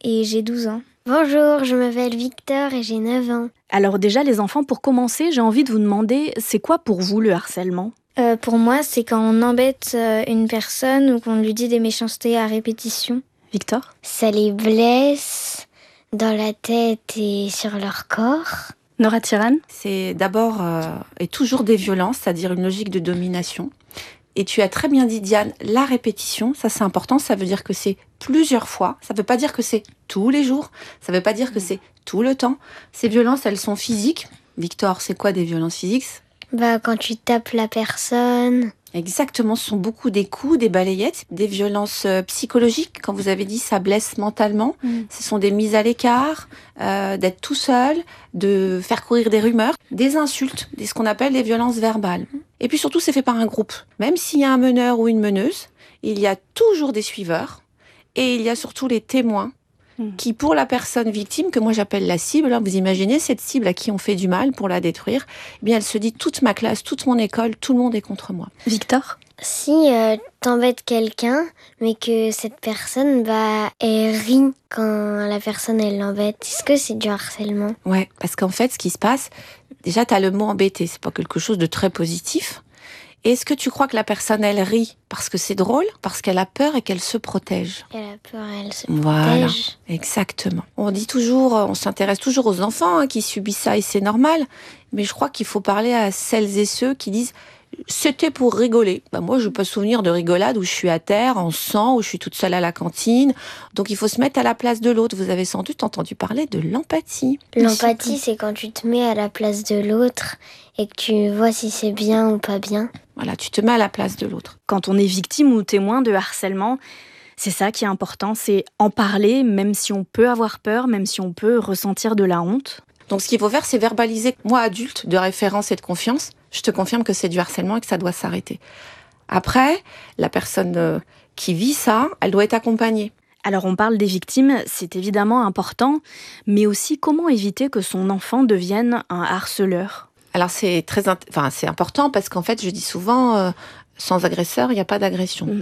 et j'ai 12 ans. Bonjour, je m'appelle Victor et j'ai 9 ans. Alors déjà les enfants, pour commencer, j'ai envie de vous demander, c'est quoi pour vous le harcèlement ? Pour moi, c'est quand on embête une personne ou qu'on lui dit des méchancetés à répétition. Victor ? Ça les blesse dans la tête et sur leur corps. Nora Tiran ? C'est d'abord et toujours des violences, c'est-à-dire une logique de domination. Et tu as très bien dit, Diane, la répétition, ça c'est important, ça veut dire que c'est plusieurs fois. Ça ne veut pas dire que c'est tous les jours, ça ne veut pas dire que c'est tout le temps. Ces violences, elles sont physiques. Victor, c'est quoi des violences physiques ? Quand tu tapes la personne. Exactement, ce sont beaucoup des coups, des balayettes, des violences psychologiques. Quand vous avez dit ça blesse mentalement, ce sont des mises à l'écart, d'être tout seul, de faire courir des rumeurs, des insultes, ce qu'on appelle les violences verbales. Et puis surtout, c'est fait par un groupe. Même s'il y a un meneur ou une meneuse, il y a toujours des suiveurs et il y a surtout les témoins qui, pour la personne victime, que moi j'appelle la cible, vous imaginez cette cible à qui on fait du mal pour la détruire, eh bien elle se dit toute ma classe, toute mon école, tout le monde est contre moi. Victor ? Si t'embêtes quelqu'un, mais que cette personne, elle rit quand la personne elle l'embête, est-ce que c'est du harcèlement ? Ouais, parce qu'en fait, ce qui se passe, déjà t'as le mot embêter, c'est pas quelque chose de très positif. Est-ce que tu crois que la personne, elle rit parce que c'est drôle, parce qu'elle a peur et qu'elle se protège ? Elle a peur, elle se Voilà, protège. exactement. On dit toujours, on s'intéresse toujours aux enfants qui subissent ça et c'est normal. Mais je crois qu'il faut parler à celles et ceux qui disent « c'était pour rigoler ». Moi, je peux pas souvenir de rigolade où je suis à terre, en sang, où je suis toute seule à la cantine. Donc, il faut se mettre à la place de l'autre. Vous avez sans doute entendu parler de l'empathie. L'empathie, c'est quand tu te mets à la place de l'autre et que tu vois si c'est bien ou pas bien. Voilà, tu te mets à la place de l'autre. Quand on est victime ou témoin de harcèlement, c'est ça qui est important, c'est en parler, même si on peut avoir peur, même si on peut ressentir de la honte. Donc ce qu'il faut faire, c'est verbaliser. Moi, adulte, de référence et de confiance, je te confirme que c'est du harcèlement et que ça doit s'arrêter. Après, la personne qui vit ça, elle doit être accompagnée. Alors on parle des victimes, c'est évidemment important, mais aussi comment éviter que son enfant devienne un harceleur. Alors c'est c'est important parce qu'en fait, je dis souvent, sans agresseur, il n'y a pas d'agression.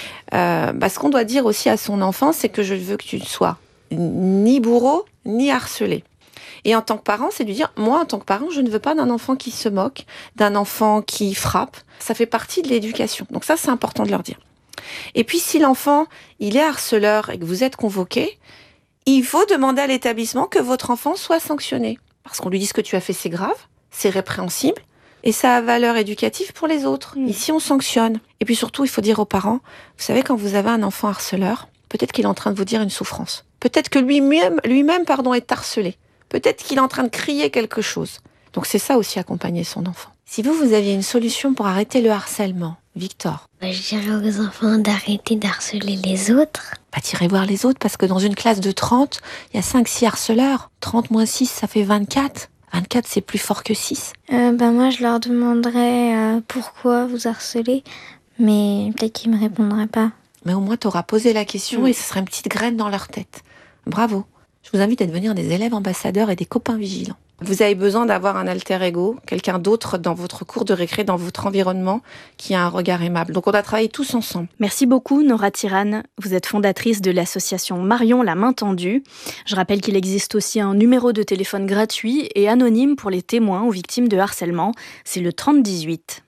Ce qu'on doit dire aussi à son enfant, c'est que je veux que tu ne sois ni bourreau, ni harcelé. Et en tant que parent, c'est de lui dire, moi, en tant que parent, je ne veux pas d'un enfant qui se moque, d'un enfant qui frappe. Ça fait partie de l'éducation. Donc ça, c'est important de leur dire. Et puis, si l'enfant, il est harceleur et que vous êtes convoqué, il faut demander à l'établissement que votre enfant soit sanctionné. Parce qu'on lui dit ce que tu as fait, c'est grave, c'est répréhensible, et ça a valeur éducative pour les autres. Ici, on sanctionne. Et puis surtout, il faut dire aux parents, vous savez, quand vous avez un enfant harceleur, peut-être qu'il est en train de vous dire une souffrance. Peut-être que lui-même, est harcelé. Peut-être qu'il est en train de crier quelque chose. Donc c'est ça aussi, accompagner son enfant. Si vous aviez une solution pour arrêter le harcèlement, Victor. Je dirais aux enfants d'arrêter d'harceler les autres. Tirez voir les autres, parce que dans une classe de 30, il y a 5-6 harceleurs. 30 moins 6, ça fait 24. 24, c'est plus fort que 6. Moi, je leur demanderais pourquoi vous harcelez, mais peut-être qu'ils me répondraient pas. Mais au moins, tu auras posé la question et ce sera une petite graine dans leur tête. Bravo. Je vous invite à devenir des élèves ambassadeurs et des copains vigilants. Vous avez besoin d'avoir un alter ego, quelqu'un d'autre dans votre cours de récré, dans votre environnement, qui a un regard aimable. Donc on doit travailler tous ensemble. Merci beaucoup Nora Tiran. Vous êtes fondatrice de l'association Marion la main tendue. Je rappelle qu'il existe aussi un numéro de téléphone gratuit et anonyme pour les témoins ou victimes de harcèlement. C'est le 3018.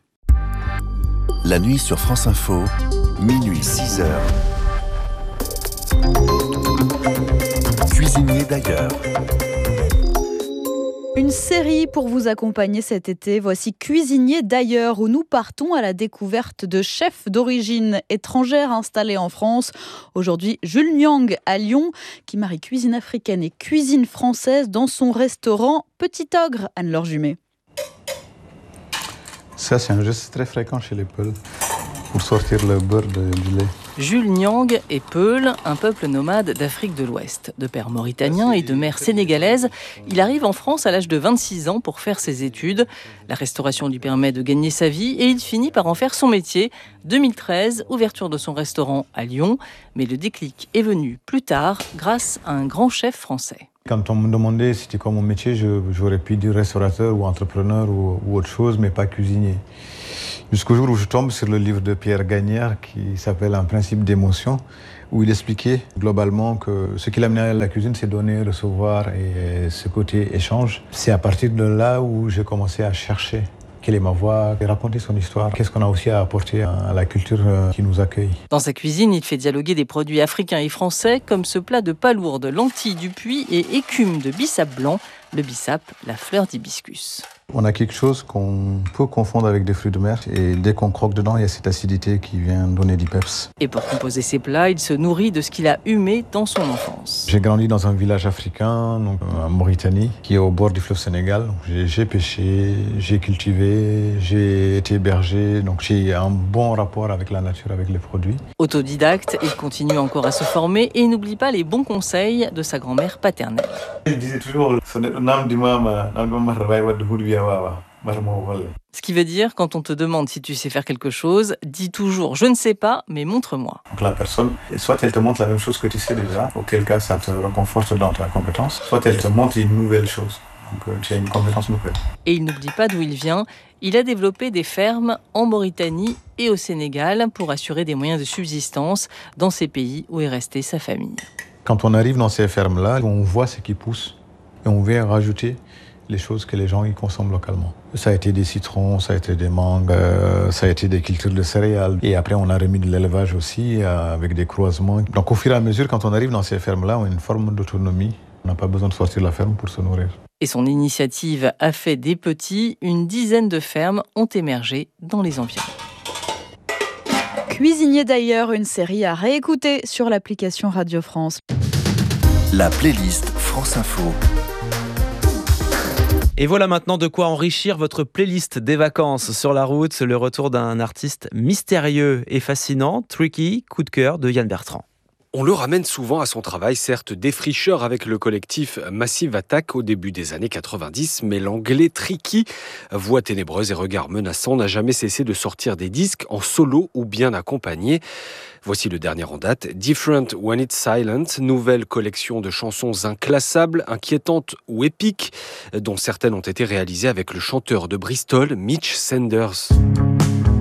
La nuit sur France Info, minuit 6h. Cuisinier d'ailleurs. Une série pour vous accompagner cet été. Voici Cuisinier d'ailleurs, où nous partons à la découverte de chefs d'origine étrangère installés en France. Aujourd'hui, Jules Nyang à Lyon, qui marie cuisine africaine et cuisine française dans son restaurant Petit Ogre, Anne-Laure Jumet. Ça, c'est un geste très fréquent chez les Peuls, pour sortir le beurre du lait. Jules Nyang est Peul, un peuple nomade d'Afrique de l'Ouest. De père mauritanien et de mère sénégalaise, il arrive en France à l'âge de 26 ans pour faire ses études. La restauration lui permet de gagner sa vie et il finit par en faire son métier. 2013, ouverture de son restaurant à Lyon. Mais le déclic est venu plus tard grâce à un grand chef français. Quand on me demandait c'était quoi mon métier, j'aurais pu dire restaurateur ou entrepreneur ou autre chose, mais pas cuisinier. Jusqu'au jour où je tombe sur le livre de Pierre Gagnère qui s'appelle Un principe d'émotion, où il expliquait globalement que ce qui l'amenait à la cuisine, c'est donner, recevoir et ce côté échange. C'est à partir de là où j'ai commencé à chercher quelle est ma voix, et raconter son histoire. Qu'est-ce qu'on a aussi à apporter à la culture qui nous accueille. Dans sa cuisine, il fait dialoguer des produits africains et français, comme ce plat de palourde, lentilles du puits et écume de bissap blanc. Le bissap, la fleur d'hibiscus. On a quelque chose qu'on peut confondre avec des fruits de mer et dès qu'on croque dedans, il y a cette acidité qui vient donner du peps. Et pour composer ses plats, il se nourrit de ce qu'il a humé dans son enfance. J'ai grandi dans un village africain, donc en Mauritanie, qui est au bord du fleuve Sénégal. J'ai pêché, j'ai cultivé, j'ai été berger, donc j'ai un bon rapport avec la nature, avec les produits. Autodidacte, il continue encore à se former et n'oublie pas les bons conseils de sa grand-mère paternelle. Il disait toujours Ce qui veut dire, quand on te demande si tu sais faire quelque chose, dis toujours « je ne sais pas, mais montre-moi ». Donc la personne, soit elle te montre la même chose que tu sais déjà, auquel cas ça te reconforte dans ta compétence, soit elle te montre une nouvelle chose, donc tu as une compétence nouvelle. Et il n'oublie pas d'où il vient. Il a développé des fermes en Mauritanie et au Sénégal pour assurer des moyens de subsistance dans ces pays où est restée sa famille. Quand on arrive dans ces fermes-là, on voit ce qui pousse et on vient rajouter les choses que les gens y consomment localement. Ça a été des citrons, ça a été des mangues, ça a été des cultures de céréales. Et après, on a remis de l'élevage aussi avec des croisements. Donc au fur et à mesure, quand on arrive dans ces fermes-là, on a une forme d'autonomie. On n'a pas besoin de sortir de la ferme pour se nourrir. Et son initiative a fait des petits. Une dizaine de fermes ont émergé dans les environs. Cuisinier d'ailleurs, une série à réécouter sur l'application Radio France. La playlist France Info. Et voilà maintenant de quoi enrichir votre playlist des vacances sur la route. Le retour d'un artiste mystérieux et fascinant, Tricky, coup de cœur de Yann Bertrand. On le ramène souvent à son travail, certes défricheur avec le collectif Massive Attack au début des années 90, mais l'anglais Tricky, voix ténébreuse et regard menaçant, n'a jamais cessé de sortir des disques en solo ou bien accompagné. Voici le dernier en date, Different When It's Silent, nouvelle collection de chansons inclassables, inquiétantes ou épiques, dont certaines ont été réalisées avec le chanteur de Bristol, Mitch Sanders.